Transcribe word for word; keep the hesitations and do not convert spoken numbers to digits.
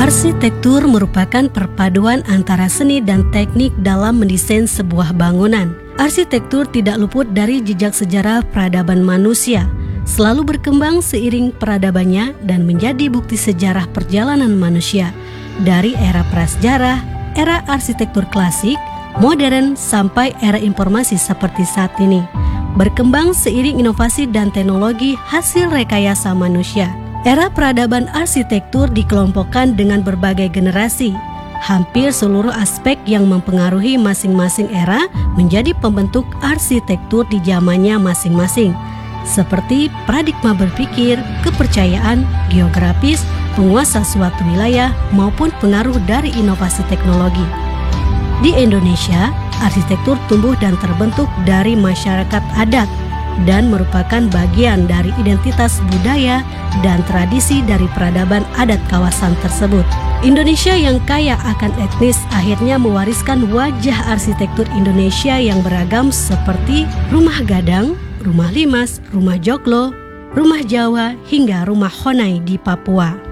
Arsitektur merupakan perpaduan antara seni dan teknik dalam mendesain sebuah bangunan. Arsitektur tidak luput dari jejak sejarah peradaban manusia, selalu berkembang seiring peradabannya dan menjadi bukti sejarah perjalanan manusia dari era prasejarah, era arsitektur klasik, modern sampai era informasi seperti saat ini. Berkembang seiring inovasi dan teknologi hasil rekayasa manusia. Era peradaban arsitektur dikelompokkan dengan berbagai generasi. Hampir seluruh aspek yang mempengaruhi masing-masing era menjadi pembentuk arsitektur di zamannya masing-masing, seperti paradigma berpikir, kepercayaan, geografis, penguasa suatu wilayah, maupun pengaruh dari inovasi teknologi. Di Indonesia, arsitektur tumbuh dan terbentuk dari masyarakat adat dan merupakan bagian dari identitas budaya dan tradisi dari peradaban adat kawasan tersebut. Indonesia yang kaya akan etnis akhirnya mewariskan wajah arsitektur Indonesia yang beragam seperti rumah gadang, rumah limas, rumah joglo, rumah Jawa, hingga rumah Honai di Papua.